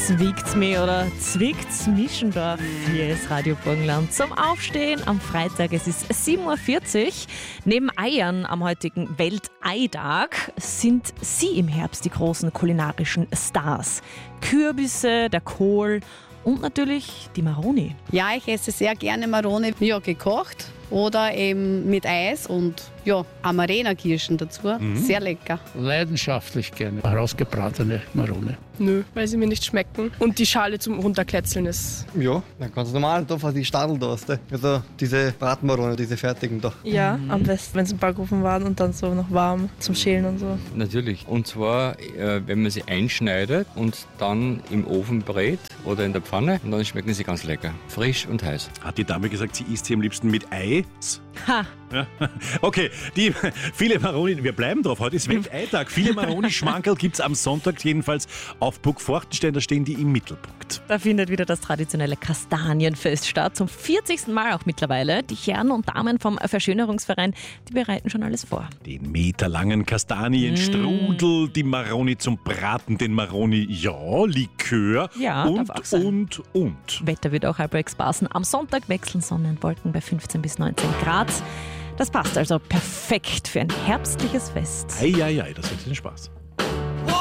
Zwiegt's mich oder zwickt's Mischendorf? Hier ist Radio Burgenland zum Aufstehen am Freitag. Es ist 7.40 Uhr. Neben Eiern am heutigen Welteitag sind Sie im Herbst die großen kulinarischen Stars. Kürbisse, der Kohl und natürlich die Maroni. Ja, ich esse sehr gerne Maroni. Ja, gekocht oder eben mit Eis und ja, Amarena-Kirschen dazu. Sehr lecker. Leidenschaftlich gerne herausgebratene Marone. Nö, weil sie mir nicht schmecken. Und die Schale zum Runterkletzeln ist. Ja, dann ganz normal, da die Stadel da hast. Also diese Bratmarone, diese fertigen da. Ja, am besten, wenn sie im Backofen waren und dann so noch warm zum Schälen und so. Natürlich. Und zwar, wenn man sie einschneidet und dann im Ofen brät oder in der Pfanne, und dann schmecken sie ganz lecker. Frisch und heiß. Hat die Dame gesagt, sie isst sie am liebsten mit Eis? Ha! Ja. Okay, viele Maroni, wir bleiben drauf, heute ist Welteitag. Viele Maroni-Schmankerl gibt es am Sonntag jedenfalls auf Burg Forchtenstein, da stehen die im Mittelpunkt. Da findet wieder das traditionelle Kastanienfest statt, zum 40. Mal auch mittlerweile. Die Herren und Damen vom Verschönerungsverein, die bereiten schon alles vor. Den meterlangen Kastanienstrudel, die Maroni zum Braten, den Maroni, ja, Likör Ja, darf auch sein. und. Wetter wird auch halbwegs passen. Am Sonntag wechseln Sonne und Wolken bei 15 bis 19 Grad. Das passt also perfekt für ein herbstliches Fest. Eieiei, das wird ein Spaß.